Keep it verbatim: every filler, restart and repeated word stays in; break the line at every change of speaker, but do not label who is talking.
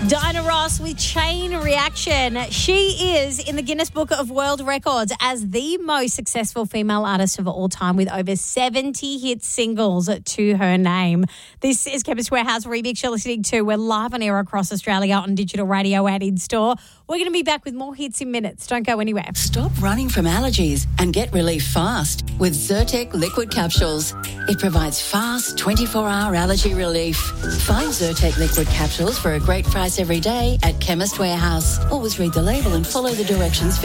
Diana Ross with Chain Reaction. She is in the Guinness Book of World Records as the most successful female artist of all time with over seventy hit singles to her name. This is Chemist Warehouse Remix you're listening to. We're live on air across Australia on digital radio and in-store. We're going to be back with more hits in minutes. Don't go anywhere.
Stop running from allergies and get relief fast with Zyrtec liquid capsules. It provides fast twenty-four hour allergy relief. Find Zyrtec liquid capsules for a great price every day at Chemist Warehouse. Always read the label and follow the directions for